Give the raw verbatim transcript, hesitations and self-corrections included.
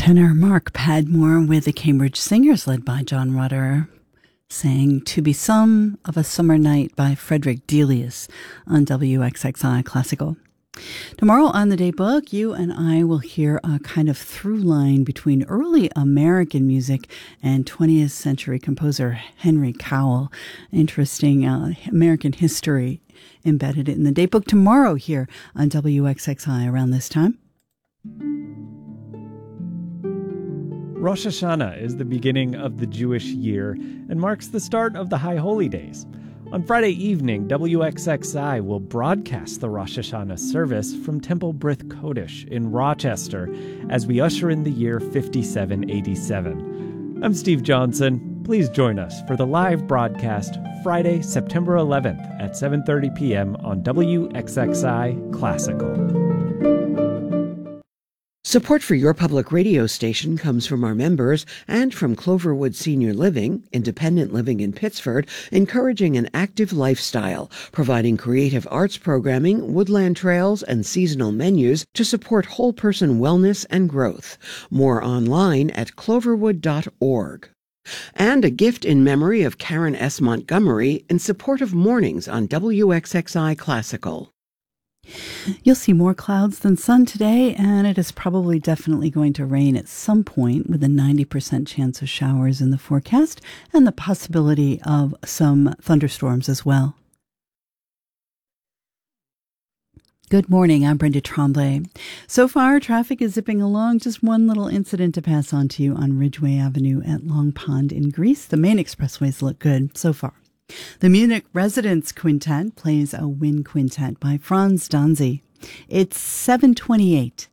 Tenor Mark Padmore with the Cambridge Singers led by John Rutter sang To Be Some of a Summer Night by Frederick Delius on W X X I Classical. Tomorrow on the Daybook, you and I will hear a kind of through line between early American music and twentieth century composer Henry Cowell. Interesting uh, American history embedded in the Daybook tomorrow here on W X X I around this time. Rosh Hashanah is the beginning of the Jewish year and marks the start of the High Holy Days. On Friday evening, W X X I will broadcast the Rosh Hashanah service from Temple Brith Kodesh in Rochester as we usher in the year fifty-seven eighty-seven. I'm Steve Johnson. Please join us for the live broadcast Friday, September eleventh at seven thirty p.m. on W X X I Classical. Support for your public radio station comes from our members and from Cloverwood Senior Living, independent living in Pittsford, encouraging an active lifestyle, providing creative arts programming, woodland trails, and seasonal menus to support whole-person wellness and growth. More online at cloverwood dot org. And a gift in memory of Karen S. Montgomery in support of mornings on W X X I Classical. You'll see more clouds than sun today, and it is probably definitely going to rain at some point with a ninety percent chance of showers in the forecast and the possibility of some thunderstorms as well. Good morning, I'm Brenda Tremblay. So far, traffic is zipping along. Just one little incident to pass on to you on Ridgeway Avenue at Long Pond in Greece. The main expressways look good so far. The Munich Residence Quintet plays a wind quintet by Franz Danzi. It's seven twenty-eight.